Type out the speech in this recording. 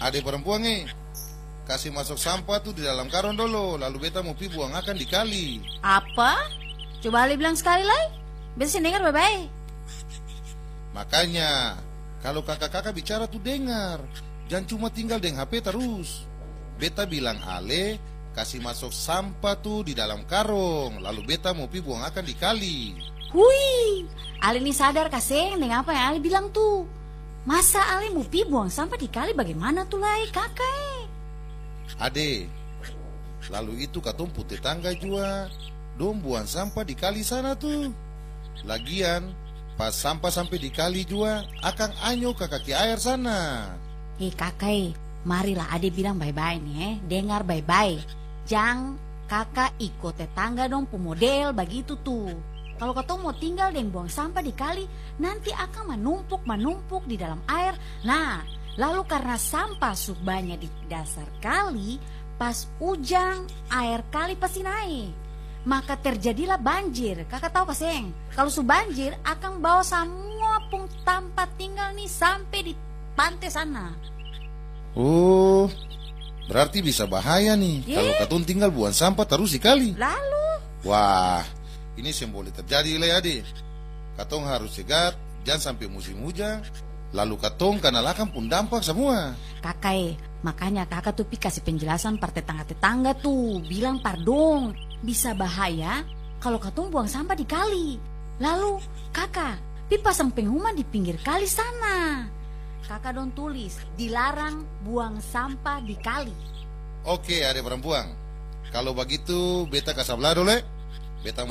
Adik perempuan kasih masuk sampah tuh di dalam karung dulu, lalu beta mau pi buang akan di kali. Apa? Coba Ali bilang sekali lagi. Beta dengar baik-baik. Makanya kalau kakak-kakak bicara tuh dengar, jangan cuma tinggal dengan HP terus. Beta bilang Ale kasih masuk sampah tuh di dalam karung, lalu beta mau pi buang akan di kali. Hui, Ali ini sadar kaseng dengan apa yang Ali bilang tuh. Masa Ali mau pi buang sampah di kali, bagaimana tuh lai kakak? Ade, lalu itu katong putih tangga juga, dong buang sampah di kali sana tuh. Lagian pas sampah sampai di kali juga akan anyo ke kaki air sana. Kakak, marilah Ade bilang baik-baik nih, dengar baik-baik. Jangan kakak ikut tetangga dong pemodel begitu tuh. Kalau katong mau tinggal dan buang sampah di kali, nanti akan menumpuk di dalam air. Nah, lalu karena sampah banyak di dasar kali, pas hujan air kali pasti naik. Maka terjadilah banjir. Kakak tahu kaseng, kalau banjir akan bawa semua tempat tinggal nih sampai di pantai sana. Oh, berarti bisa bahaya nih kalau katong tinggal buang sampah terus di kali. Lalu? Wah, ini yang boleh terjadi lah Ade. Katong harus cegat, jangan sampai musim hujan. Lalu katong kanalakan pun dampak semua. Kakak, makanya kakak tuh kasih penjelasan par tetangga-tetangga tuh. Bilang pardon, bisa bahaya kalau katong buang sampah di kali. Lalu kakak, pasang pengumuman di pinggir kali sana. Kakak dong tulis, dilarang buang sampah di kali. Oke, adik perempuan. Kalau begitu, beta kasabla dulu. Beta